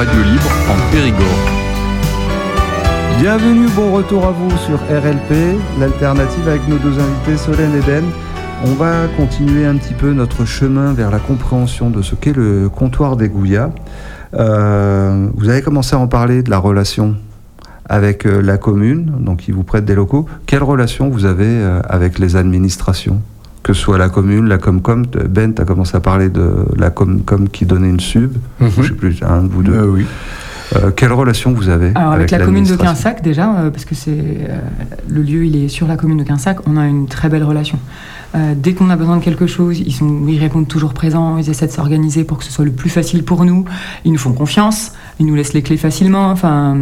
radio libre en Périgord. Bienvenue, bon retour à vous sur RLP, l'alternative avec nos deux invités Solène et Ben. On va continuer un petit peu notre chemin vers la compréhension de ce qu'est le comptoir des Gouillas. Vous avez commencé à en parler de la relation avec la commune, donc ils vous prêtent des locaux. Quelle relation vous avez avec les administrations ? Que ce soit la commune, la Comcom. Ben, tu as commencé à parler de la Comcom qui donnait une sub. Je ne sais plus, un de vous deux. Oui. Quelle relation vous avez avec la commune de Quinsac déjà, parce que le lieu il est sur la commune de Quinsac, on a une très belle relation. Dès qu'on a besoin de quelque chose, ils répondent toujours présents, ils essaient de s'organiser pour que ce soit le plus facile pour nous, ils nous font confiance, ils nous laissent les clés facilement,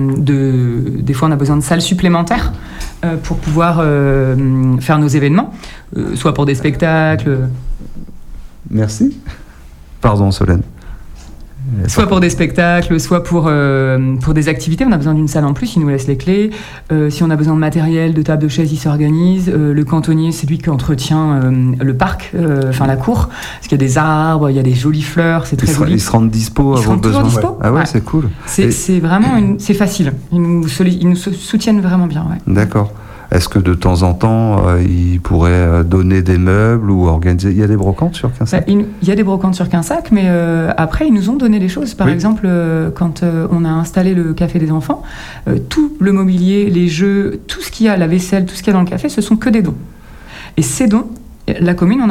des fois on a besoin de salles supplémentaires pour pouvoir faire nos événements, soit pour des spectacles. Merci. Pardon Solène. Soit pour des spectacles, soit pour des activités. On a besoin d'une salle en plus, ils nous laissent les clés. Si on a besoin de matériel, de tables, de chaises, ils s'organisent. Le cantonnier, c'est lui qui entretient le parc, la cour. Parce qu'il y a des arbres, il y a des jolies fleurs, c'est très joli. Ils se rendent dispo à vos besoins. Dispo. Ah ouais, c'est cool. C'est vraiment c'est facile. Ils nous soutiennent vraiment bien. Ouais. D'accord. Est-ce que de temps en temps, ils pourraient donner des meubles ou organiser... Il y a des brocantes sur Quinsac ? Il y a des brocantes sur Quinsac, mais après, ils nous ont donné des choses. Par exemple, quand on a installé le café des enfants, tout le mobilier, les jeux, tout ce qu'il y a, la vaisselle, tout ce qu'il y a dans le café, ce sont que des dons. Et ces dons, la commune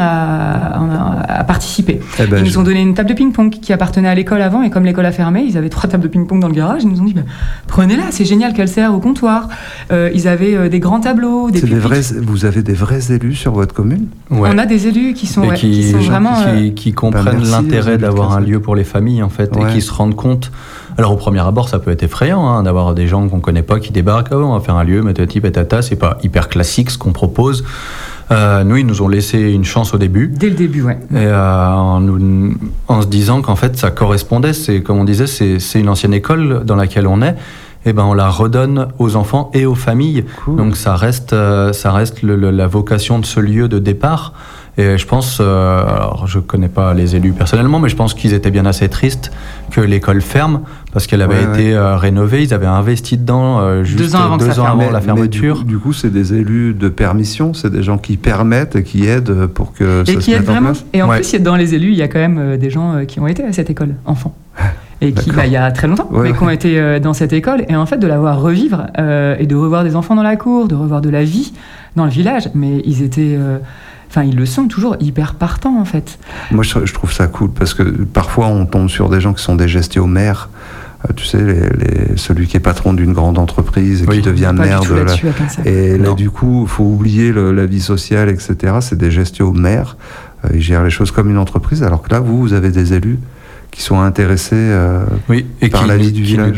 a participé. Ils nous ont donné une table de ping-pong qui appartenait à l'école avant, et comme l'école a fermé, ils avaient 3 tables de ping-pong dans le garage. Ils nous ont dit prenez-la, c'est génial qu'elle sert au comptoir. Ils avaient des grands tableaux, des vous avez des vrais élus sur votre commune ? On a des élus qui sont vraiment qui comprennent l'intérêt d'avoir un lieu pour les familles en fait, et qui se rendent compte. Alors au premier abord, ça peut être effrayant d'avoir des gens qu'on connaît pas qui débarquent. On va faire un lieu, matati patata, c'est pas hyper classique ce qu'on propose. Nous, ils nous ont laissé une chance au début. Dès le début, ouais. Et en se disant qu'en fait, ça correspondait. C'est, comme on disait, c'est une ancienne école dans laquelle on est. Et on la redonne aux enfants et aux familles. Cool. Donc ça reste la vocation de ce lieu de départ. Et je pense, alors je connais pas les élus personnellement, mais je pense qu'ils étaient bien assez tristes que l'école ferme parce qu'elle avait été rénovée. Ils avaient investi dedans juste 2 ans avant la fermeture. Du coup, c'est des élus de permission, c'est des gens qui permettent et qui aident pour que ça se mette en place. Et en plus, dans les élus, il y a quand même des gens qui ont été à cette école, enfants. Et qui, il y a très longtemps, mais qui ont été dans cette école. Et en fait, de la voir revivre et de revoir des enfants dans la cour, de revoir de la vie dans le village. Mais ils étaient... ils le sont toujours hyper partants, en fait. Moi, je trouve ça cool, parce que parfois, on tombe sur des gens qui sont des gestionnaires. Tu sais, celui qui est patron d'une grande entreprise et qui devient maire de la... Et là, du coup, il faut oublier la vie sociale, etc. C'est des gestionnaires. Ils gèrent les choses comme une entreprise, alors que là, vous avez des élus qui sont intéressés par la vie du village.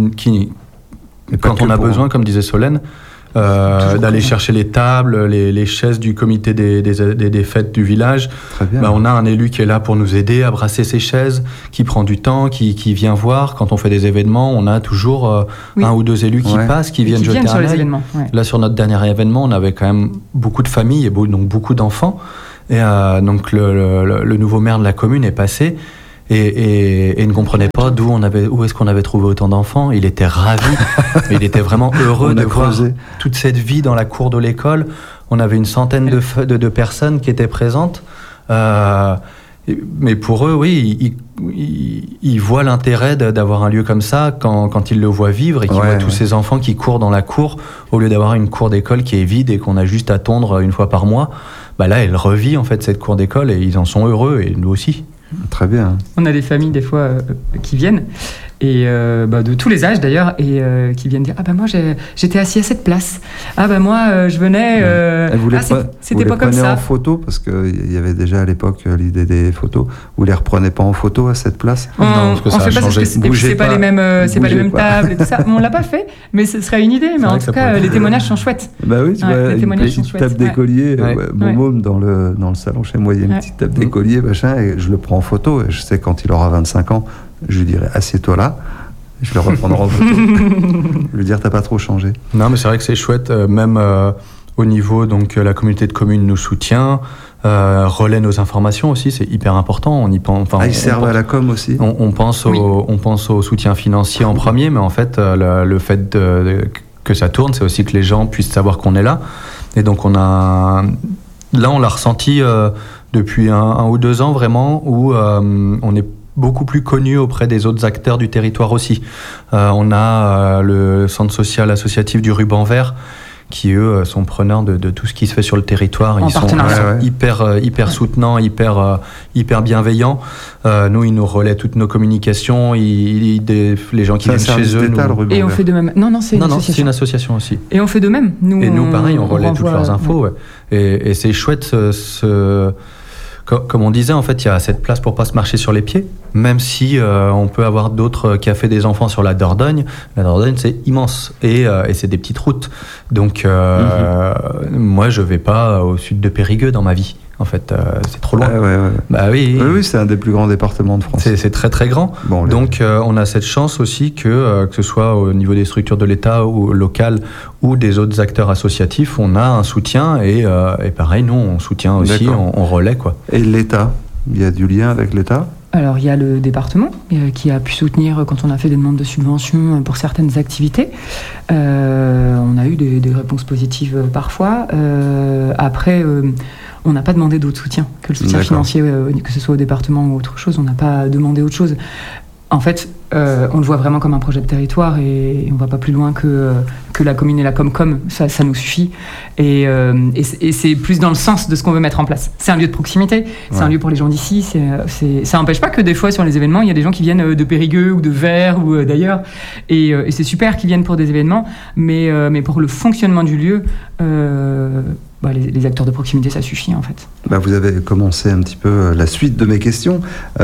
Quand on a besoin, comme disait Solène, d'aller chercher les tables, les chaises du comité des fêtes du village. On a un élu qui est là pour nous aider à brasser ces chaises, qui prend du temps, qui vient voir. Quand on fait des événements, on a toujours 1 ou 2 élus qui passent, qui viennent jeter un œil. Là, sur notre dernier événement, on avait quand même beaucoup de familles et donc beaucoup d'enfants. Et donc le nouveau maire de la commune est passé. Et ne comprenait pas où est-ce qu'on avait trouvé autant d'enfants. Il était ravi, il était vraiment heureux de voir toute cette vie dans la cour de l'école. On avait une centaine de personnes qui étaient présentes. Mais pour eux, ils voient l'intérêt d'avoir un lieu comme ça quand ils le voient vivre et qu'ils voient tous ces enfants qui courent dans la cour au lieu d'avoir une cour d'école qui est vide et qu'on a juste à tondre une fois par mois. Là, elle revit en fait cette cour d'école et ils en sont heureux et nous aussi. Très bien. On a des familles des fois qui viennent et de tous les âges d'ailleurs et qui viennent dire moi j'étais assis à cette place, moi je venais c'était pas comme ça. En photo parce qu'il y avait déjà à l'époque l'idée des photos. Vous les reprenez pas en photo à cette place? Non, parce que ça a changé. C'est pas les mêmes tables et tout ça. On l'a pas fait, mais ce serait une idée. Mais en tout cas les témoignages sont chouettes. Oui, tu vois, une petite table d'écolier. Mon môme dans le salon chez moi, il y a une petite table d'écolier et je le prends en photo et je sais quand il aura 25 ans, je lui dirai assieds-toi là, je le reprendrai en photo. Je lui dire t'as pas trop changé. Non mais c'est vrai que c'est chouette, même au niveau donc la communauté de communes nous soutient, relaient nos informations aussi, c'est hyper important. On y pense. Ils servent à la com aussi. On pense au soutien financier en premier, mais en fait, le fait que ça tourne, c'est aussi que les gens puissent savoir qu'on est là. Et donc, on l'a ressenti depuis 1 ou 2 ans vraiment, où on est beaucoup plus connu auprès des autres acteurs du territoire aussi. On a le centre social associatif du Ruban Vert, qui eux sont preneurs de tout ce qui se fait sur le territoire. Ils sont hyper soutenants, hyper bienveillants. Nous, ils nous relaient toutes nos communications, les gens qui viennent chez eux. Et on fait de même. Non, c'est une association aussi. Et on fait de même. Nous, pareil, on relaie toutes leurs infos. Ouais. Et c'est chouette comme on disait, en fait, il y a assez de place pour pas se marcher sur les pieds, même si on peut avoir d'autres cafés des enfants sur la Dordogne. La Dordogne, c'est immense et c'est des petites routes. Donc, moi, je vais pas au sud de Périgueux dans ma vie. En fait, c'est trop loin. Bah oui, c'est un des plus grands départements de France. C'est très très grand. Bon, donc, on a cette chance aussi que ce soit au niveau des structures de l'État ou local ou des autres acteurs associatifs, on a un soutien et pareil, nous, on soutient aussi, on relaie quoi. Et l'État, il y a du lien avec l'État ? Alors, il y a le département qui a pu soutenir quand on a fait des demandes de subventions pour certaines activités. On a eu des réponses positives parfois. Après, on n'a pas demandé d'autre soutien que le soutien financier, que ce soit au département ou autre chose. On n'a pas demandé autre chose. En fait, on le voit vraiment comme un projet de territoire et on ne va pas plus loin que la commune et la Comcom, ça nous suffit. Et c'est plus dans le sens de ce qu'on veut mettre en place. C'est un lieu de proximité, c'est un lieu pour les gens d'ici. Ça n'empêche pas que des fois, sur les événements, il y a des gens qui viennent de Périgueux ou de Vers ou d'ailleurs. Et c'est super qu'ils viennent pour des événements, mais pour le fonctionnement du lieu... les acteurs de proximité, ça suffit en fait. Vous avez commencé un petit peu la suite de mes questions.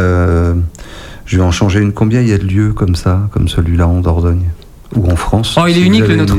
Je vais en changer une. Combien il y a de lieux comme ça, comme celui-là en Dordogne ou en France? Il est unique le nôtre.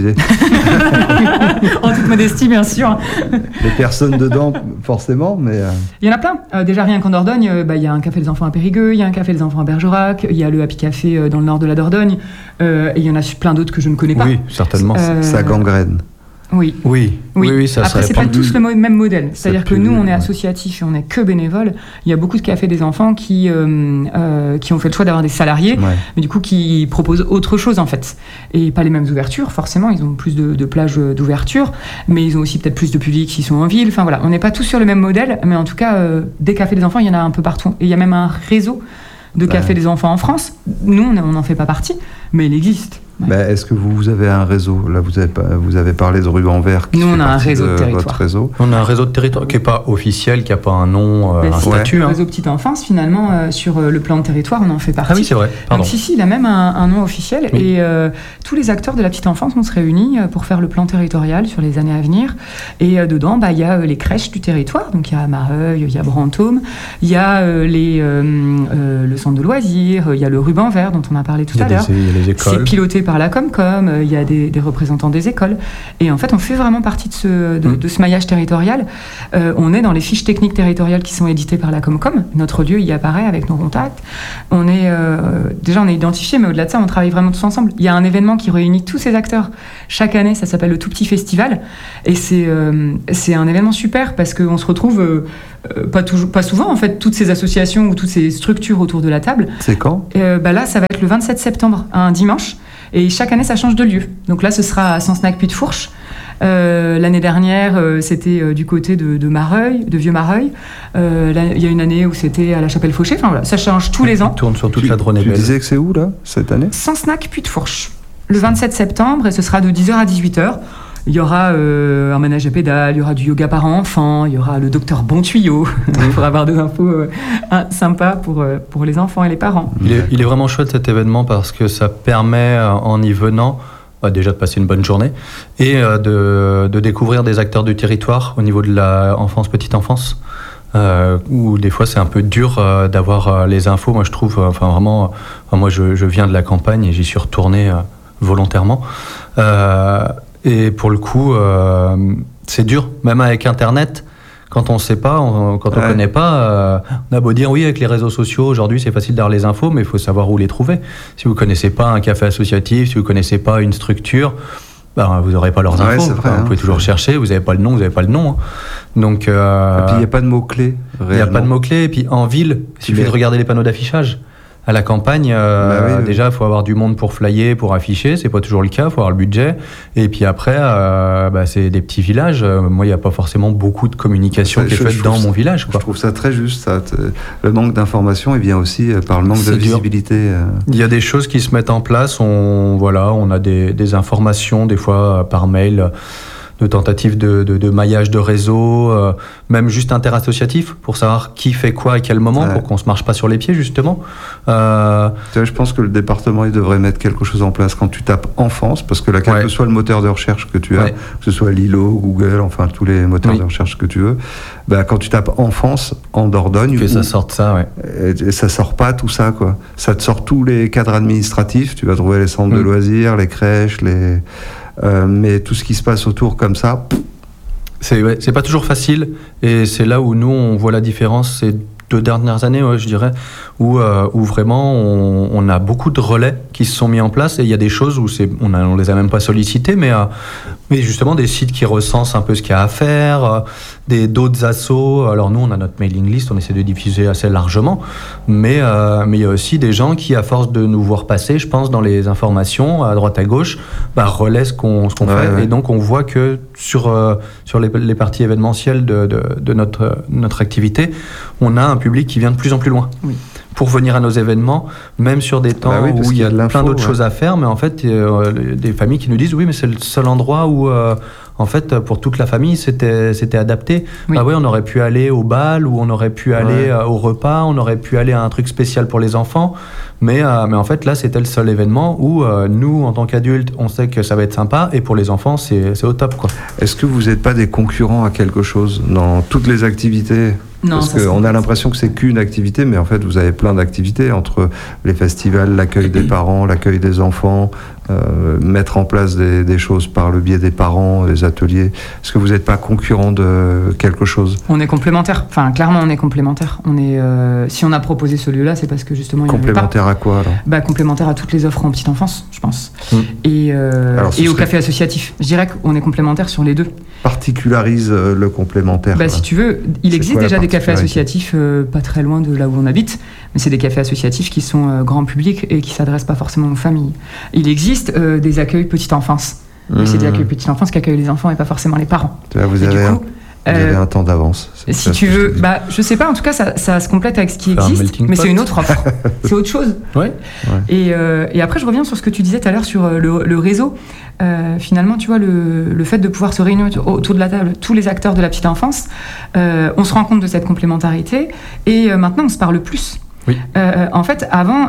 En toute modestie, bien sûr. Les personnes dedans, forcément, mais... Il y en a plein. Déjà, rien qu'en Dordogne, il y a un café des enfants à Périgueux, il y a un café des enfants à Bergerac, il y a le Happy Café dans le nord de la Dordogne, et il y en a plein d'autres que je ne connais pas. Oui, certainement. Ça gangrène. Oui, ça après, c'est pas tous le même modèle. C'est-à-dire que nous, on est associatifs et on n'est que bénévoles. Il y a beaucoup de cafés des enfants qui ont fait le choix d'avoir des salariés, mais du coup, qui proposent autre chose, en fait. Et pas les mêmes ouvertures, forcément. Ils ont plus de plages d'ouverture, mais ils ont aussi peut-être plus de publics s'ils sont en ville. Enfin, voilà. On n'est pas tous sur le même modèle, mais en tout cas, des cafés des enfants, il y en a un peu partout. Et il y a même un réseau de cafés des enfants en France. Nous, on n'en fait pas partie, mais il existe. Est-ce que vous avez un réseau? Là, vous avez parlé de Ruban Vert. Nous, on a un réseau de territoire. Réseau. On a un réseau de territoire qui n'est pas officiel, qui n'a pas un nom, un statut. Le réseau Petite Enfance, finalement, sur le plan de territoire, on en fait partie. Ah oui, c'est vrai. Pardon. Donc, il a même un nom officiel. Oui. Et tous les acteurs de la Petite Enfance, on se réunit pour faire le plan territorial sur les années à venir. Et dedans, il y a les crèches du territoire. Donc, il y a Mareuil, il y a Brantôme, il y a le centre de loisirs, il y a le Ruban Vert, dont on a parlé tout à l'heure. Il y a les écoles. C'est piloté par la Comcom, il y a des représentants des écoles. Et en fait, on fait vraiment partie de ce maillage territorial. On est dans les fiches techniques territoriales qui sont éditées par la Comcom. Notre lieu y apparaît avec nos contacts. On est identifié, mais au-delà de ça, on travaille vraiment tous ensemble. Il y a un événement qui réunit tous ces acteurs chaque année, ça s'appelle le Tout Petit Festival. Et c'est un événement super parce qu'on se retrouve pas souvent, en fait, toutes ces associations ou toutes ces structures autour de la table. C'est quand? Là, ça va être le 27 septembre, un dimanche. Et chaque année, ça change de lieu. Donc là, ce sera à Sancenac Puy-de-Fourche. L'année dernière, c'était du côté de Mareuil, de Vieux-Mareuil. Il y a une année où c'était à la Chapelle-Fauché. Enfin voilà, ça change tous les ans. Tourne sur toute la Drône. Tu disais que c'est où, là, cette année? Sancenac Puy-de-Fourche. Le 27 septembre, et ce sera de 10h à 18h. Il y aura un manège à pédales, il y aura du yoga parents-enfants, il y aura le docteur Bon Tuyau pour avoir des infos sympas pour les enfants et les parents. Il est vraiment chouette cet événement parce que ça permet en y venant déjà de passer une bonne journée et de découvrir des acteurs du territoire au niveau de la petite enfance. Où des fois c'est un peu dur d'avoir les infos. Moi je trouve, moi je viens de la campagne et j'y suis retourné volontairement. Et pour le coup, c'est dur, même avec Internet. Quand on ne sait pas, quand on ne connaît pas, on a beau dire oui, avec les réseaux sociaux, aujourd'hui c'est facile d'avoir les infos, mais il faut savoir où les trouver. Si vous ne connaissez pas un café associatif, si vous ne connaissez pas une structure, vous n'aurez pas leurs infos. Vrai, vous pouvez toujours chercher, vous n'avez pas le nom, vous n'avez pas le nom. Donc, et puis il n'y a pas de mots-clés. Il n'y a pas de mots-clés. Et puis en ville, il suffit de regarder les panneaux d'affichage. À la campagne, déjà, il faut avoir du monde pour flyer, pour afficher. C'est pas toujours le cas, il faut avoir le budget. Et puis après, c'est des petits villages. Moi, il n'y a pas forcément beaucoup de communication qui est faite dans mon village. Je trouve ça très juste. Ça. Le manque d'information, il vient aussi par le manque de visibilité. Il y a des choses qui se mettent en place. On a des informations, des fois par mail, de tentatives de maillage de réseau, même juste interassociatif, pour savoir qui fait quoi à quel moment, pour qu'on ne se marche pas sur les pieds, justement. Je pense que le département, il devrait mettre quelque chose en place quand tu tapes enfance, parce que là, quel que soit le moteur de recherche que tu as, que ce soit Lilo, Google, enfin tous les moteurs de recherche que tu veux, quand tu tapes enfance en Dordogne... Que ça sorte ça, et ça sort pas tout ça, quoi. Ça te sort tous les cadres administratifs, tu vas trouver les centres de loisirs, les crèches, mais tout ce qui se passe autour comme ça... C'est pas toujours facile, et c'est là où nous, on voit la différence ces 2 dernières années, je dirais, où vraiment on a beaucoup de relais qui se sont mis en place, et il y a des choses où on les a même pas sollicités, mais justement des sites qui recensent un peu ce qu'il y a à faire, d'autres assos. Alors nous, on a notre mailing list, on essaie de diffuser assez largement, mais il y a aussi des gens qui, à force de nous voir passer, je pense, dans les informations à droite à gauche, relaient ce qu'on fait, et donc on voit que sur les parties événementielles de notre activité, on a un public qui vient de plus en plus loin. Oui. Pour venir à nos événements, même sur des temps où il y a plein d'autres choses à faire, mais en fait, des familles qui nous disent mais c'est le seul endroit où, en fait, pour toute la famille, c'était adapté. Oui. On aurait pu aller au bal, ou on aurait pu aller au repas, on aurait pu aller à un truc spécial pour les enfants, mais en fait, là, c'était le seul événement où nous, en tant qu'adultes, on sait que ça va être sympa, et pour les enfants, c'est au top, quoi. Est-ce que vous n'êtes pas des concurrents à quelque chose dans toutes les activités ? Non, parce qu'on a l'impression que c'est qu'une activité, mais en fait, vous avez plein d'activités entre les festivals, l'accueil des parents, l'accueil des enfants, mettre en place des choses par le biais des parents, des ateliers. Est-ce que vous n'êtes pas concurrent de quelque chose ? On est complémentaires. Enfin, clairement, on est complémentaires. Si on a proposé ce lieu-là, c'est parce que justement, il n'y avait pas. Complémentaire à quoi, alors ? Complémentaire à toutes les offres en petite enfance, je pense. Et au café associatif. Je dirais qu'on est complémentaires sur les deux. Particularise le complémentaire. Si tu veux, il existe déjà des cafés associatifs pas très loin de là où on habite, mais c'est des cafés associatifs qui sont grand public et qui ne s'adressent pas forcément aux familles. Il existe des accueils petite enfance. Mais c'est des accueils petite enfance qui accueillent les enfants et pas forcément les parents. Vous avez un temps d'avance. Si tu veux, je sais pas, en tout cas ça se complète avec ce qui existe, mais c'est une autre offre. C'est autre chose. Ouais. Et après je reviens sur ce que tu disais tout à l'heure sur le réseau. Finalement, tu vois, le fait de pouvoir se réunir autour de la table, tous les acteurs de la petite enfance, on se rend compte de cette complémentarité, et maintenant on se parle plus. Oui. En fait, avant,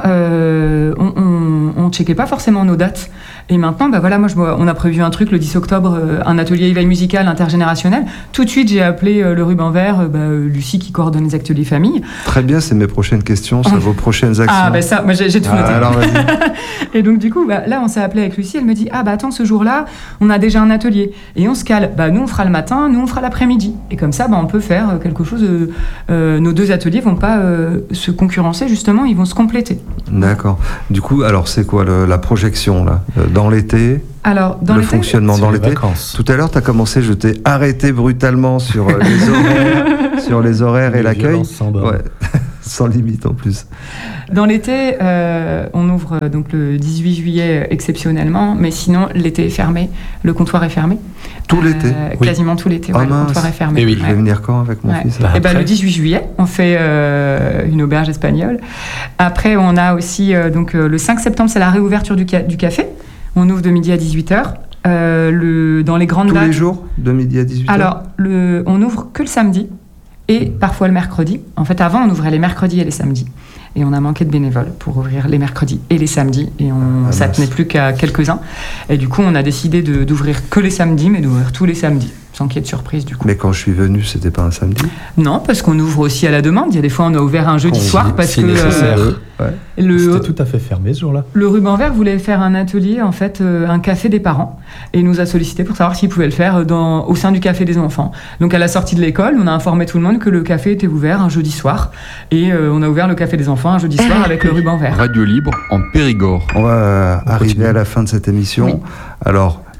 on checkait pas forcément nos dates. Et maintenant, on a prévu un truc le 10 octobre, un atelier éveil musical intergénérationnel. Tout de suite, j'ai appelé le Ruban Vert, Lucie qui coordonne les ateliers famille. Très bien, c'est mes prochaines questions, c'est vos prochaines actions. Moi j'ai tout noté. Alors vas-y. Et donc du coup, là, on s'est appelé avec Lucie. Elle me dit attends, ce jour-là, on a déjà un atelier et on se cale. Nous, on fera le matin, nous, on fera l'après-midi. Et comme ça, on peut faire quelque chose. Nos 2 ateliers vont pas se concurrencer, justement, ils vont se compléter. D'accord. Du coup, alors c'est quoi la projection là dans l'été? Alors, dans le fonctionnement dans l'été. Tout à l'heure, tu as commencé, je t'ai arrêté brutalement sur les horaires et l'accueil. Sans limite en plus. Dans l'été, on ouvre donc le 18 juillet exceptionnellement, mais sinon l'été est fermé, le comptoir est fermé. Tout l'été Quasiment tout l'été, le comptoir est fermé. Et oui. Je vais venir quand avec mon fils Le 18 juillet, on fait une auberge espagnole. Après, on a aussi le 5 septembre, c'est la réouverture du café. On ouvre de midi à 18h. Dans les grandes dates. Tous les jours, de midi à 18h? Alors, on ouvre que le samedi et parfois le mercredi. En fait, avant, on ouvrait les mercredis et les samedis. Et on a manqué de bénévoles pour ouvrir les mercredis et les samedis. Et ça tenait plus qu'à quelques-uns. Et du coup, on a décidé d'ouvrir que les samedis, mais d'ouvrir tous les samedis. Sans qu'il y ait de surprise, du coup. Mais quand je suis venu, c'était pas un samedi? Non, parce qu'on ouvre aussi à la demande. Il y a des fois, on a ouvert un jeudi soir parce que... C'était tout à fait fermé ce jour-là. Le Ruban Vert voulait faire un atelier, en fait, un café des parents. Et il nous a sollicité pour savoir s'il pouvait le faire au sein du café des enfants. Donc, à la sortie de l'école, on a informé tout le monde que le café était ouvert un jeudi soir. Et on a ouvert le café des enfants un jeudi soir avec le Ruban Vert. Radio Libre en Périgord. On va arriver à la fin de cette émission. Oui. Alors...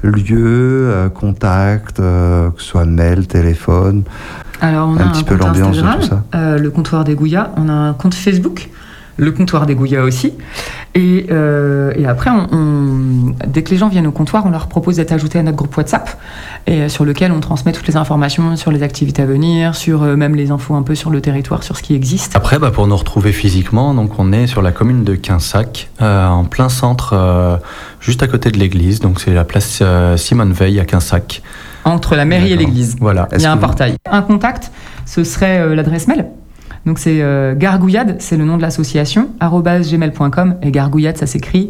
lieu, contact, que ce soit mail, téléphone. Alors on a un petit peu l'ambiance de tout ça. Le comptoir des Gouillas, on a un compte Facebook, le comptoir des Gouillas aussi. Et après, dès que les gens viennent au comptoir, on leur propose d'être ajoutés à notre groupe WhatsApp, et sur lequel on transmet toutes les informations sur les activités à venir, sur même les infos un peu sur le territoire, sur ce qui existe. Après, pour nous retrouver physiquement, donc on est sur la commune de Quinsac, en plein centre, juste à côté de l'église. Donc c'est la place Simone Veil à Quinsac. Entre la mairie et l'église. Voilà. Il y a un portail. Un contact, ce serait l'adresse mail. Donc c'est Gargouillade, c'est le nom de l'association, @gmail.com, et Gargouillade, ça s'écrit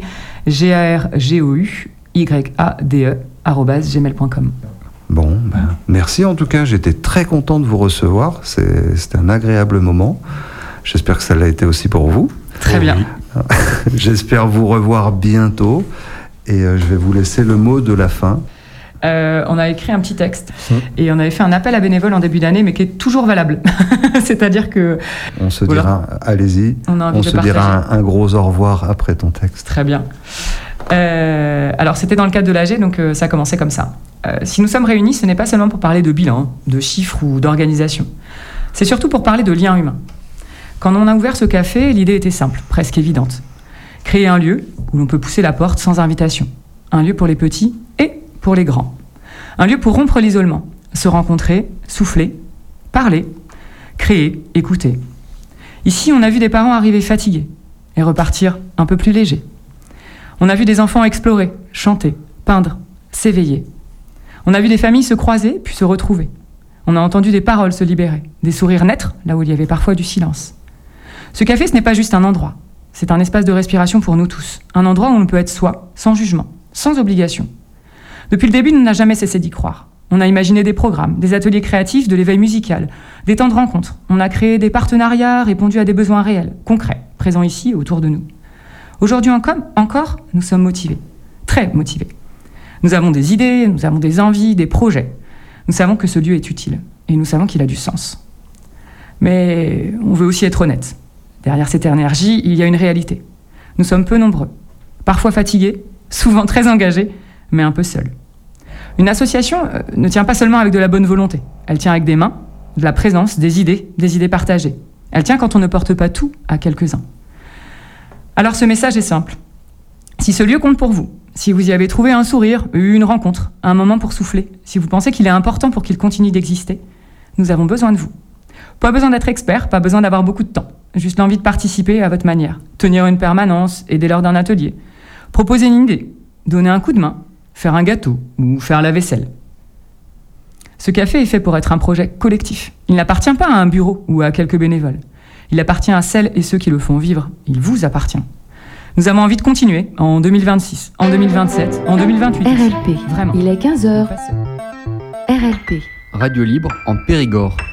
GARGOUYADE @gmail.com. Bon, merci en tout cas, j'étais très content de vous recevoir, c'était un agréable moment. J'espère que ça l'a été aussi pour vous. Très bien. J'espère vous revoir bientôt, et je vais vous laisser le mot de la fin. On a écrit un petit texte et on avait fait un appel à bénévoles en début d'année, mais qui est toujours valable. C'est-à-dire que... On se dira, allez-y, on se dira un gros au revoir après ton texte. Très bien. Alors c'était dans le cadre de l'AG, donc ça a commencé comme ça. Si nous sommes réunis, ce n'est pas seulement pour parler de bilan, de chiffres ou d'organisation. C'est surtout pour parler de liens humains. Quand on a ouvert ce café, l'idée était simple, presque évidente. Créer un lieu où l'on peut pousser la porte sans invitation. Un lieu pour les petits et pour les grands. Un lieu pour rompre l'isolement, se rencontrer, souffler, parler, créer, écouter. Ici, on a vu des parents arriver fatigués et repartir un peu plus légers. On a vu des enfants explorer, chanter, peindre, s'éveiller. On a vu des familles se croiser puis se retrouver. On a entendu des paroles se libérer, des sourires naître là où il y avait parfois du silence. Ce café, ce n'est pas juste un endroit. C'est un espace de respiration pour nous tous. Un endroit où on peut être soi, sans jugement, sans obligation. Depuis le début, on n'a jamais cessé d'y croire. On a imaginé des programmes, des ateliers créatifs, de l'éveil musical, des temps de rencontre. On a créé des partenariats, répondu à des besoins réels, concrets, présents ici et autour de nous. Aujourd'hui encore, nous sommes motivés, très motivés. Nous avons des idées, nous avons des envies, des projets. Nous savons que ce lieu est utile et nous savons qu'il a du sens. Mais on veut aussi être honnête. Derrière cette énergie, il y a une réalité. Nous sommes peu nombreux, parfois fatigués, souvent très engagés, mais un peu seuls. Une association ne tient pas seulement avec de la bonne volonté. Elle tient avec des mains, de la présence, des idées partagées. Elle tient quand on ne porte pas tout à quelques-uns. Alors ce message est simple. Si ce lieu compte pour vous, si vous y avez trouvé un sourire, une rencontre, un moment pour souffler, si vous pensez qu'il est important pour qu'il continue d'exister, nous avons besoin de vous. Pas besoin d'être expert, pas besoin d'avoir beaucoup de temps. Juste l'envie de participer à votre manière. Tenir une permanence, aider lors d'un atelier. Proposer une idée, donner un coup de main, faire un gâteau ou faire la vaisselle. Ce café est fait pour être un projet collectif. Il n'appartient pas à un bureau ou à quelques bénévoles. Il appartient à celles et ceux qui le font vivre. Il vous appartient. Nous avons envie de continuer en 2026, en 2027, en 2028. RLP. Vraiment. Il est 15h. RLP. Radio libre en Périgord.